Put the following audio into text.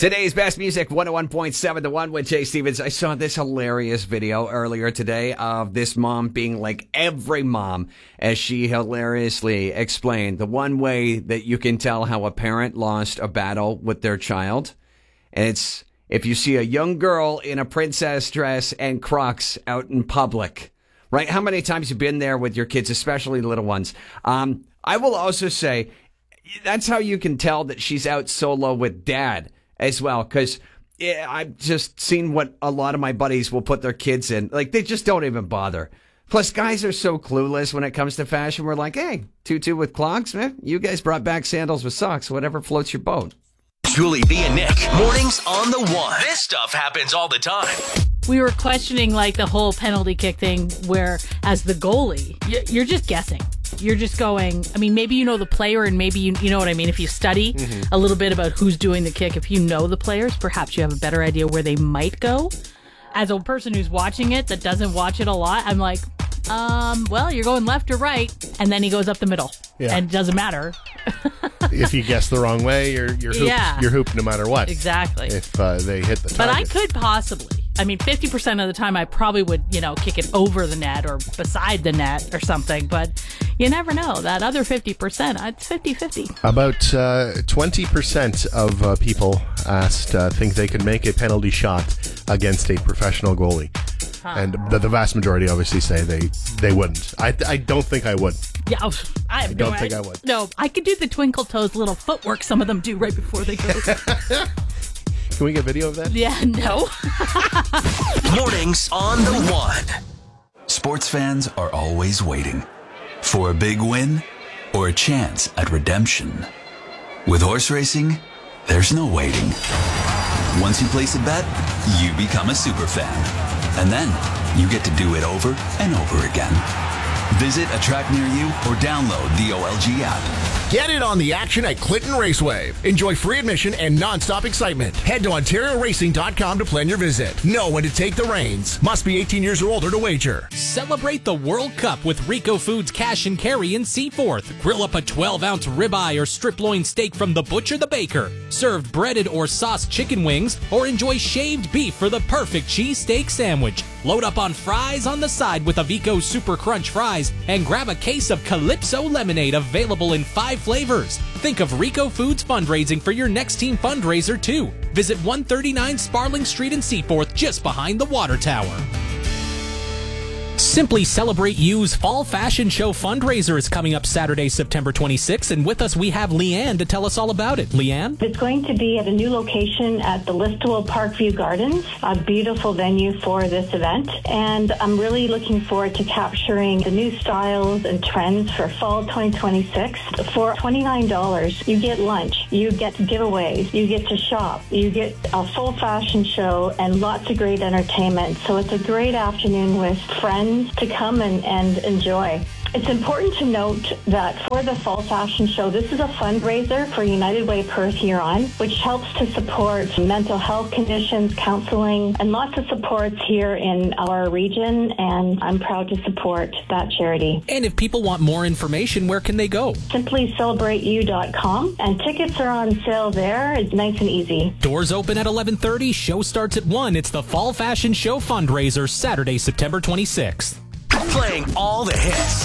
Today's best music, 101.7 The One with Jay Stevens. I saw this hilarious video earlier today of this mom being like every mom, as she hilariously explained the one way that you can tell how a parent lost a battle with their child. And it's if you see a young girl in a princess dress and Crocs out in public, right? How many times have you been there with your kids, especially little ones? I will also say that's how you can tell that she's out solo with dad as well, because I've just seen what a lot of my buddies will put their kids in. Like, they just don't even bother. Plus, guys are so clueless when it comes to fashion. We're like, hey, tutu with clogs, man. You guys brought back sandals with socks, whatever floats your boat. Julie B and Nick, mornings on the One. This stuff happens all the time. We were questioning like the whole penalty kick thing where as the goalie, you're just guessing. You're just going, I mean, maybe you know the player and maybe you know what I mean. If you study a little bit about who's doing the kick, if you know the players, perhaps you have a better idea where they might go. As a person who's watching it that doesn't watch it a lot, I'm like, well, you're going left or right. And then he goes up the middle. Yeah. And it doesn't matter. If you guess the wrong way, you're hooped, you're hooped no matter what. Exactly. If they hit the target. But I could possibly. I mean, 50% of the time I probably would, kick it over the net or beside the net or something. But you never know. That other 50%, it's 50-50. About 20% of people asked think they can make a penalty shot against a professional goalie. Huh. And the vast majority obviously say they wouldn't. I don't think I would. Yeah, I don't think I would. No, I could do the twinkle toes little footwork some of them do right before they go. Can we get video of that? Yeah, no. Mornings on the One. Sports fans are always waiting for a big win or a chance at redemption. With horse racing, there's no waiting. Once you place a bet, you become a super fan. And then you get to do it over and over again. Visit a track near you or download the OLG app. Get in on the action at Clinton Raceway. Enjoy free admission and non-stop excitement. Head to OntarioRacing.com to plan your visit. Know when to take the reins. Must be 18 years or older to wager. Celebrate the World Cup with Rico Foods Cash and Carry in Seaforth. Grill up a 12-ounce ribeye or strip loin steak from the butcher, the baker. Served breaded or sauced chicken wings, or enjoy shaved beef for the perfect cheesesteak sandwich. Load up on fries on the side with Avico Super Crunch fries and grab a case of Calypso lemonade available in 5 flavors. Think of Rico Foods fundraising for your next team fundraiser too. Visit 139 Sparling Street in Seaforth, just behind the water tower. Simply Celebrate You's Fall Fashion Show fundraiser is coming up Saturday, September 26th, and with us we have Leanne to tell us all about it. Leanne? It's going to be at a new location at the Listowel Parkview Gardens, a beautiful venue for this event, and I'm really looking forward to capturing the new styles and trends for Fall 2026. For $29, you get lunch, you get giveaways, you get to shop, you get a full fashion show, and lots of great entertainment. So it's a great afternoon with friends to come and enjoy. It's important to note that for the Fall Fashion Show, this is a fundraiser for United Way Perth Huron, which helps to support mental health conditions, counseling, and lots of supports here in our region, and I'm proud to support that charity. And if people want more information, where can they go? Simply celebrateyou.com, and tickets are on sale there. It's nice and easy. Doors open at 11:30, show starts at 1. It's the Fall Fashion Show fundraiser, Saturday, September 26th. Playing all the hits.